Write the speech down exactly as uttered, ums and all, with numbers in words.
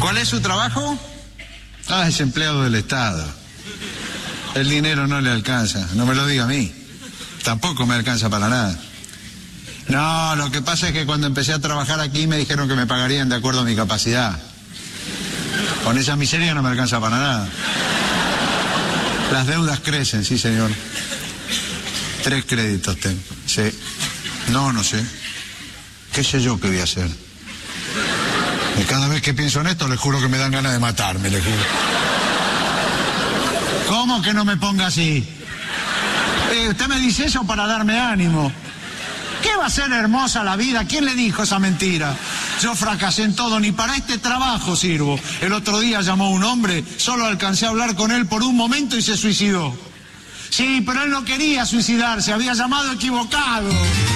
¿Cuál es su trabajo? Ah, es empleado del Estado. El dinero no le alcanza, no me lo diga a mí. Tampoco me alcanza para nada. No, lo que pasa es que cuando empecé a trabajar aquí me dijeron que me pagarían de acuerdo a mi capacidad. Con esa miseria no me alcanza para nada. Las deudas crecen, sí señor. Tres créditos tengo, sí. No, no sé. ¿Qué sé yo qué voy a hacer? Y cada vez que pienso en esto, les juro que me dan ganas de matarme, les juro. ¿Cómo que no me ponga así? Eh, usted me dice eso para darme ánimo. ¿Qué va a ser hermosa la vida? ¿Quién le dijo esa mentira? Yo fracasé en todo, ni para este trabajo sirvo. El otro día llamó un hombre, solo alcancé a hablar con él por un momento y se suicidó. Sí, pero él no quería suicidarse, había llamado equivocado.